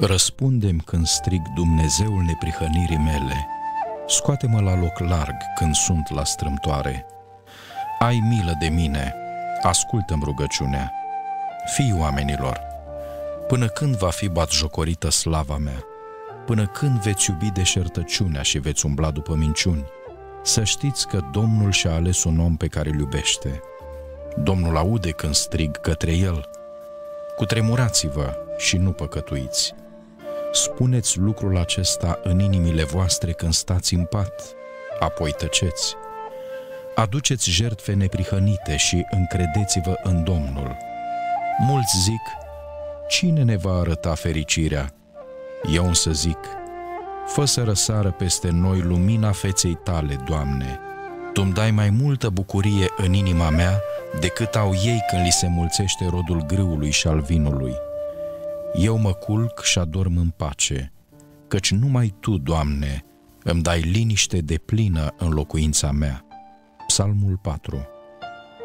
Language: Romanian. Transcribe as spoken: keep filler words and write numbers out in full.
Răspundem când strig, Dumnezeul neprihănirii mele, scoate-mă la loc larg când sunt la strâmtoare. Ai milă de mine, ascultă-mi rugăciunea. Fii oamenilor, până când va fi batjocorită slava mea? Până când veți iubi deșertăciunea și veți umbla după minciuni? Să știți că Domnul și-a ales un om pe care îl iubește. Domnul aude când strig către el. Cutremurați-vă și nu păcătuiți. Spuneți lucrul acesta în inimile voastre când stați în pat, apoi tăceți. Aduceți jertfe neprihănite și încredeți-vă în Domnul. Mulți zic, cine ne va arăta fericirea? Eu însă zic, fă să răsară peste noi lumina feței tale, Doamne. Tu-mi dai mai multă bucurie în inima mea decât au ei când li se mulțește rodul grâului și al vinului. Eu mă culc și adorm în pace, căci numai Tu, Doamne, îmi dai liniște deplină în locuința mea. Psalmul patru.